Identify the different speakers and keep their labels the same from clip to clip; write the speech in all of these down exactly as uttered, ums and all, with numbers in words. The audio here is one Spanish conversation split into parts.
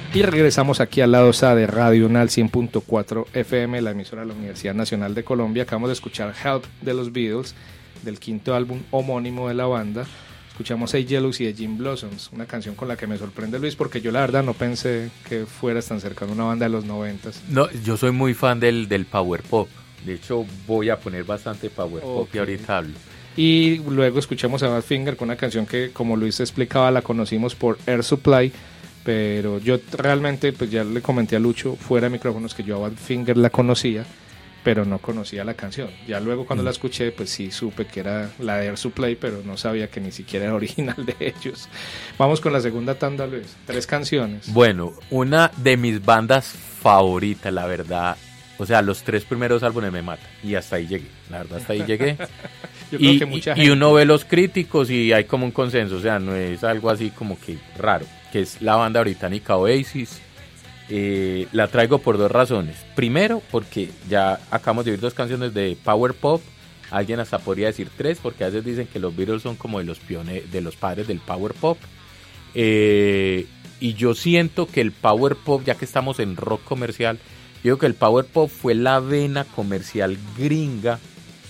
Speaker 1: Y regresamos aquí al lado A de Radio Unal cien punto cuatro F M, la emisora de la Universidad Nacional de Colombia. Acabamos de escuchar Help de los Beatles, del quinto álbum homónimo de la banda. Escuchamos Hey Jealous y de Gin Blossoms, una canción con la que me sorprende Luis, porque yo la verdad no pensé que fueras tan cercano a una banda de los noventas.
Speaker 2: No, yo soy muy fan del, del power pop. De hecho, voy a poner bastante power okay. pop y ahorita hablo.
Speaker 1: Y luego escuchamos a Badfinger con una canción que, como Luis explicaba, la conocimos por Air Supply. Pero yo realmente, pues ya le comenté a Lucho fuera de micrófonos que yo a Badfinger la conocía, pero no conocía la canción. Ya luego cuando mm. la escuché, pues sí supe que era la de Air Supply, pero no sabía que ni siquiera era original de ellos. Vamos con la segunda tanda, Luis. Tres canciones.
Speaker 2: Bueno, una de mis bandas favoritas, la verdad. O sea, los tres primeros álbumes me matan. Y hasta ahí llegué. La verdad, hasta ahí llegué.
Speaker 1: Yo
Speaker 2: y,
Speaker 1: creo que mucha
Speaker 2: y,
Speaker 1: gente...
Speaker 2: y uno ve los críticos y hay como un consenso. O sea, no es algo así como que raro. Que es la banda británica Oasis. Eh, la traigo por dos razones. Primero, porque ya acabamos de oír dos canciones de Power Pop. Alguien hasta podría decir tres, porque a veces dicen que los Beatles son como de los pioneros, de los padres del Power Pop. Eh, y yo siento que el Power Pop, ya que estamos en rock comercial, digo que el Power Pop fue la vena comercial gringa.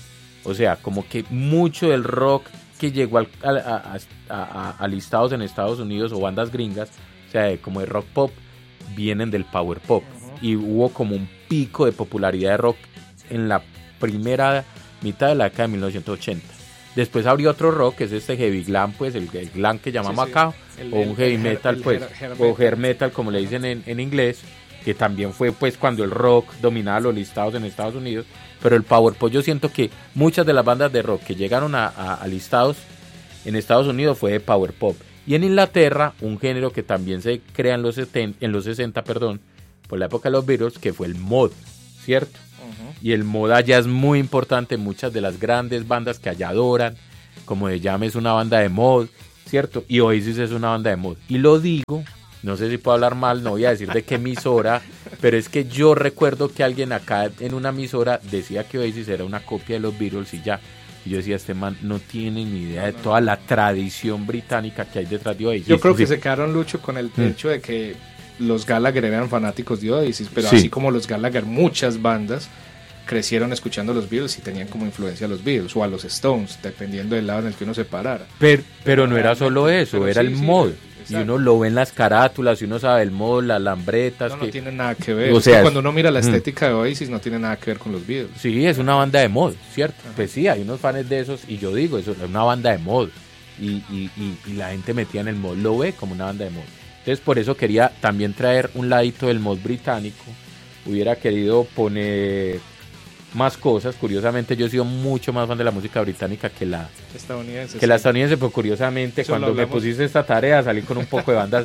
Speaker 2: O sea, como que mucho del rock que llegó al, a, a, a, a, a listados en Estados Unidos o bandas gringas, o sea, como de rock pop, vienen del power pop. Uh-huh. Y hubo como un pico de popularidad de rock en la primera mitad de la década de mil novecientos ochenta. Después abrió otro rock, que es este heavy glam, pues el, el glam que llamamos sí, sí. acá, el, o un heavy el, metal, el, pues, el, o hair metal, como le dicen en, en inglés, que también fue pues cuando el rock dominaba los listados en Estados Unidos. Pero el power pop, yo siento que muchas de las bandas de rock que llegaron a, a, a listados en Estados Unidos fue de power pop. Y en Inglaterra, un género que también se crea en los, setenta, en los sesenta, perdón, por la época de los Beatles, que fue el mod, ¿cierto? Uh-huh. Y el mod allá es muy importante, muchas de las grandes bandas que allá adoran, como The Jam es una banda de mod, ¿cierto? Y Oasis es una banda de mod. Y lo digo, no sé si puedo hablar mal, no voy a decir de qué emisora, pero es que yo recuerdo que alguien acá en una emisora decía que Oasis era una copia de los Beatles y ya. Y yo decía, este man no tiene ni idea de toda la tradición británica que hay detrás de Oasis.
Speaker 1: Yo creo que se quedaron, Lucho, con el hecho mm. de que los Gallagher eran fanáticos de Oasis, pero sí. así como los Gallagher, muchas bandas crecieron escuchando a los Beatles y tenían como influencia a los Beatles o a los Stones, dependiendo del lado en el que uno se parara.
Speaker 2: Pero, pero no era solo eso, pero era sí, el
Speaker 1: sí,
Speaker 2: mod.
Speaker 1: Sí,
Speaker 2: y uno lo ve en las carátulas, y uno sabe el mod, las lambretas.
Speaker 1: No,
Speaker 2: que...
Speaker 1: no tiene nada que ver.
Speaker 2: O sea,
Speaker 1: es cuando uno mira la estética mm. de Oasis, no tiene nada que ver con los Beatles.
Speaker 2: Sí, es una banda de mod, ¿cierto? Ajá. Pues sí, hay unos fans de esos, y yo digo, eso es una banda de mod. Y, y, y, y la gente metida en el mod lo ve como una banda de mod. Entonces, por eso quería también traer un ladito del mod británico. Hubiera querido poner más cosas. Curiosamente, yo he sido mucho más fan de la música británica que la
Speaker 1: estadounidense.
Speaker 2: Que sí. la estadounidense, pero curiosamente, eso cuando me pusiste esta tarea, salí con un poco de bandas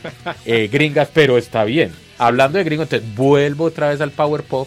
Speaker 2: eh, gringas, pero está bien. Hablando de gringos, entonces vuelvo otra vez al power pop,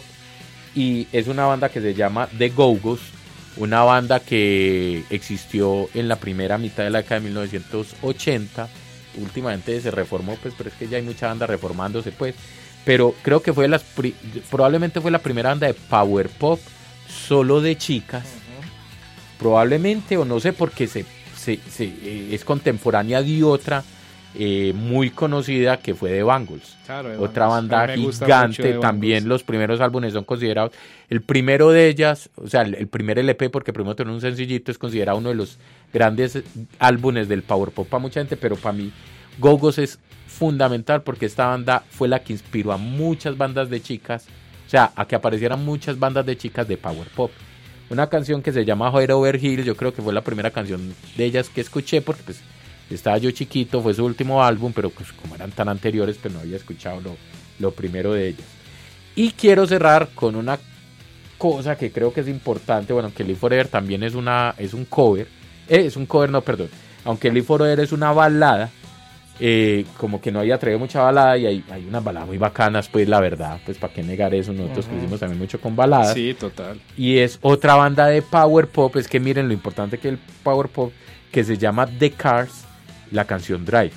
Speaker 2: y es una banda que se llama The Go-Go's, una banda que existió en la primera mitad de la década de mil novecientos ochenta. Últimamente se reformó, pues, pero es que ya hay mucha banda reformándose, pues. Pero creo que fue las pri- probablemente fue la primera banda de power pop solo de chicas. Uh-huh. Probablemente, o no sé, porque se, se, se eh, es contemporánea de otra eh, muy conocida que fue The Bangles. Claro, de otra Bangles. Banda gigante, también los primeros álbumes son considerados. El primero de ellas, o sea, el, el primer L P, porque primero tiene un sencillito, es considerado uno de los grandes álbumes del power pop para mucha gente, pero para mí Go-Go's es fundamental porque esta banda fue la que inspiró a muchas bandas de chicas, o sea, a que aparecieran muchas bandas de chicas de power pop. Una canción que se llama Head Over Heels, yo creo que fue la primera canción de ellas que escuché, porque pues estaba yo chiquito, fue su último álbum, pero pues como eran tan anteriores, pues no había escuchado lo, lo primero de ellas. Y quiero cerrar con una cosa que creo que es importante, bueno, que Live Forever también es una es un cover, eh, es un cover, no, perdón, aunque Live Forever es una balada, Eh, como que no había traído mucha balada, y hay, hay unas baladas muy bacanas, pues la verdad, pues para qué negar eso, nosotros uh-huh. crecimos también mucho con baladas.
Speaker 1: Sí, total.
Speaker 2: Y es otra banda de power pop, es que miren lo importante que es el power pop, que se llama The Cars, la canción Drive.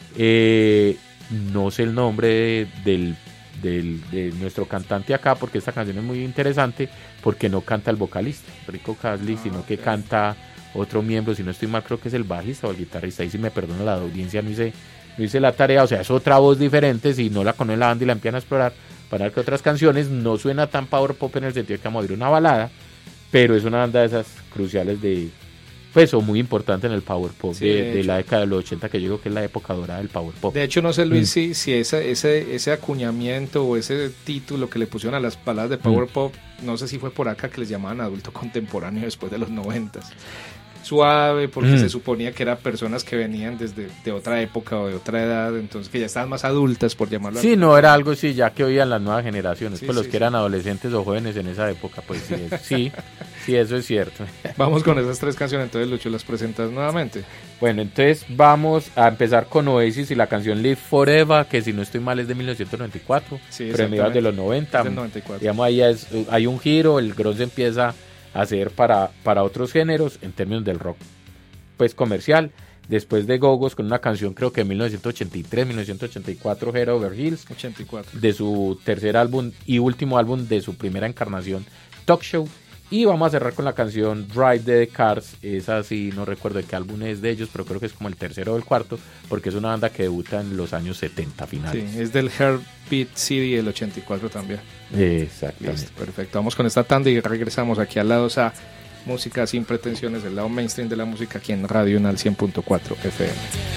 Speaker 2: Eh, no sé el nombre de, del, del, de nuestro cantante acá, porque esta canción es muy interesante, porque no canta el vocalista, Rico Casley, ah, sino okay. que canta otro miembro, si no estoy mal creo que es el bajista o el guitarrista, y si me perdona la audiencia, no hice no hice la tarea, o sea, es otra voz diferente, si no la conoce la banda y la empiezan a explorar, para ver que otras canciones no suena tan power pop en el sentido de que vamos a oír una balada, pero es una banda de esas cruciales de, pues, o muy importante en el power pop sí, de, de, de la década de los ochenta, que yo digo que es la época dorada del power pop.
Speaker 1: De hecho, no sé, Luis, mm. si, si ese, ese, ese acuñamiento o ese título que le pusieron a las baladas de power mm. pop, no sé si fue por acá que les llamaban adulto contemporáneo después de los noventas. Suave, porque mm. se suponía que eran personas que venían desde de otra época o de otra edad, entonces que ya estaban más adultas, por llamarlo así.
Speaker 2: Sí, no era algo así, ya que oían las nuevas generaciones,
Speaker 1: sí,
Speaker 2: pues
Speaker 1: sí,
Speaker 2: los que sí. eran adolescentes o jóvenes en esa época, pues sí, es, sí, sí, eso es cierto.
Speaker 1: Vamos con esas tres canciones, entonces Lucho, ¿las presentas nuevamente?
Speaker 2: Bueno, entonces vamos a empezar con Oasis y la canción Live Forever, que si no estoy mal es de mil novecientos noventa y cuatro,
Speaker 1: sí,
Speaker 2: pero en de los noventa,
Speaker 1: del noventa y cuatro.
Speaker 2: Digamos ahí es, hay un giro, el grunge empieza a hacer para, para otros géneros en términos del rock pues comercial, después de Go-Go's con una canción creo que de mil novecientos ochenta y tres, mil novecientos ochenta y cuatro, Head Over Heels,
Speaker 1: ochenta y cuatro,
Speaker 2: de su tercer álbum y último álbum de su primera encarnación, Talk Show, y vamos a cerrar con la canción Drive the Cars, esa sí no recuerdo de qué álbum es de ellos, pero creo que es como el tercero o el cuarto, porque es una banda que debuta en los años setenta finales.
Speaker 1: Sí, es del Heartbeat City del ochenta y cuatro también.
Speaker 2: Exactamente.
Speaker 1: Listo, perfecto, vamos con esta tanda y regresamos aquí al lado a Música sin pretensiones, el lado mainstream de la música aquí en Radio Unal cien punto cuatro F M.